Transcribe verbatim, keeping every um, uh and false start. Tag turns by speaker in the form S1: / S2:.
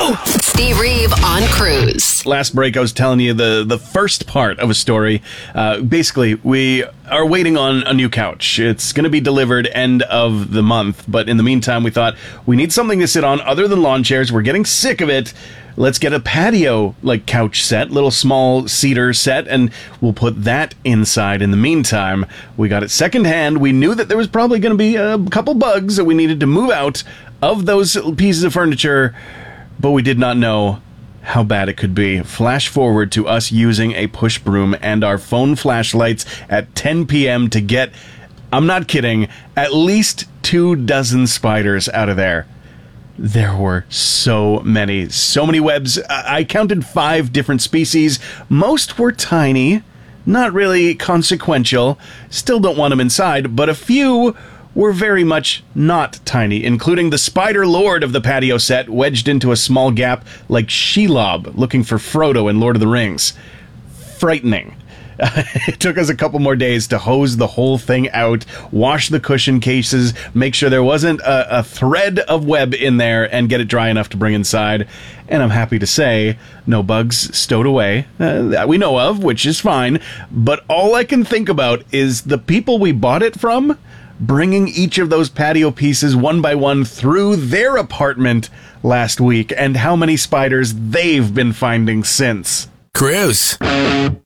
S1: Steve Reeve on Cruise.
S2: Last break, I was telling you the, the first part of a story. Uh, basically, we are waiting on a new couch. It's going to be delivered end of the month, but in the meantime, we thought we need something to sit on other than lawn chairs. We're getting sick of it. Let's get a patio, like, couch set, little small cedar set, and we'll put that inside in the meantime. We got it secondhand. We knew that there was probably going to be a couple bugs that we needed to move out of those pieces of furniture, but we did not know how bad it could be. Flash forward to us using a push broom and our phone flashlights at ten p.m. to get, I'm not kidding, at least two dozen spiders out of there. There were so many, so many webs. I counted five different species. Most were tiny, not really consequential. Still don't want them inside, but a few were very much not tiny, including the Spider Lord of the patio set, wedged into a small gap like Shelob, looking for Frodo in Lord of the Rings. Frightening. It took us a couple more days to hose the whole thing out, wash the cushion cases, make sure there wasn't a, a thread of web in there, and get it dry enough to bring inside. And I'm happy to say, no bugs stowed away, uh, that we know of, which is fine. But all I can think about is the people we bought it from bringing each of those patio pieces one by one through their apartment last week, and how many spiders they've been finding since.
S3: Cruise.